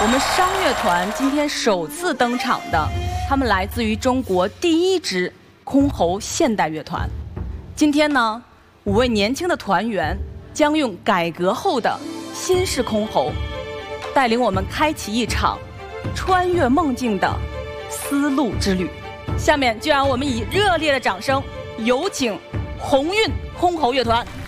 我们商乐团今天首次登场的，他们来自于中国第一支箜篌现代乐团。今天呢，5位年轻的团员将用改革后的新式箜篌，带领我们开启一场穿越梦境的丝路之旅。下面就让我们以热烈的掌声，有请鸿运箜篌乐团。